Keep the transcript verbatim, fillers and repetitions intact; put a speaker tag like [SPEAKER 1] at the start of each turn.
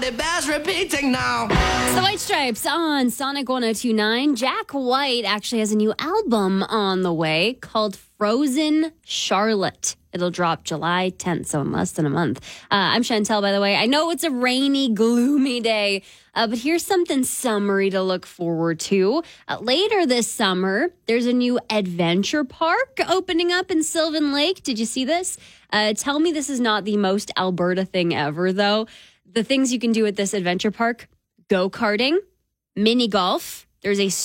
[SPEAKER 1] it bears repeating now.
[SPEAKER 2] It's the White Stripes on Sonic one oh two point nine. Jack White actually has a new album on the way called Frozen Charlotte. It'll drop July tenth, so in less than a month. Uh, I'm Chantel, by the way. I know it's a rainy, gloomy day, uh, but here's something summery to look forward to. Uh, later this summer, there's a new adventure park opening up in Sylvan Lake. Did you see this? Uh, tell me this is not the most Alberta thing ever, though. The things you can do at this adventure park: go-karting, mini golf. There's a